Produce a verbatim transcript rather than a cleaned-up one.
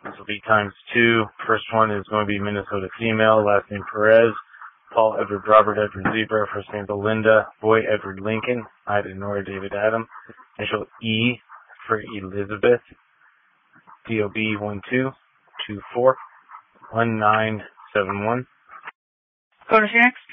This will be times two. First one is going to be Minnesota female, last name Perez. Paul Edward Robert Edward Zebra, first name Belinda. Boy Edward Lincoln, Ida Nora David Adam. Initial E for Elizabeth. D O B one two two four one nine seven one. Go to Phoenix.